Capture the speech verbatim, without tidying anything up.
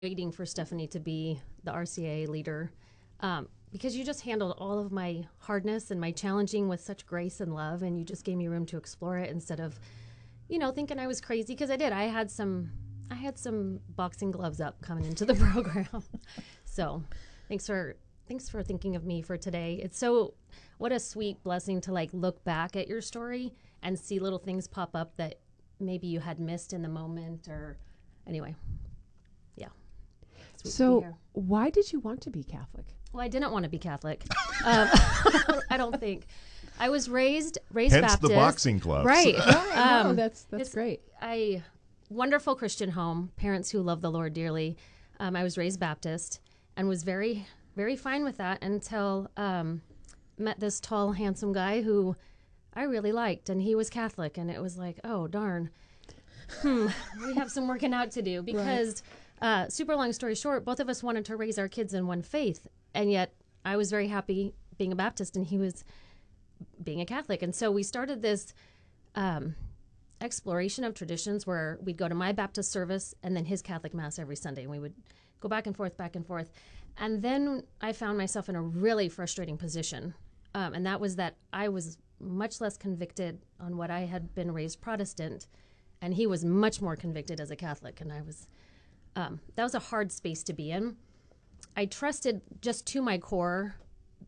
waiting for Stephanie to be the R C A leader um, because you just handled all of my hardness and my challenging with such grace and love, and you just gave me room to explore it instead of, you know, thinking I was crazy, because I did. I had some, I had some boxing gloves up coming into the program. So, thanks for thanks for thinking of me for today. It's so what a sweet blessing to like look back at your story and see little things pop up that maybe you had missed in the moment, or anyway. Yeah. So why did you want to be Catholic? Well, I didn't want to be Catholic. um, I don't think. I was raised raised Hence Baptist. the boxing gloves. Right. Right. Um, no, that's that's it's- great. I wonderful Christian home, parents who love the Lord dearly. Um, I was raised Baptist and was very, very fine with that until um, met this tall, handsome guy who I really liked, and he was Catholic, and it was like, oh darn, hmm, we have some working out to do because. Uh, super long story short, both of us wanted to raise our kids in one faith, and yet I was very happy being a Baptist, and he was being a Catholic, and so we started this um, exploration of traditions where we'd go to my Baptist service and then his Catholic Mass every Sunday, and we would go back and forth, back and forth. And then I found myself in a really frustrating position, um, and that was that I was much less convicted on what I had been raised Protestant, and he was much more convicted as a Catholic, and I was, um, that was a hard space to be in. I trusted just to my core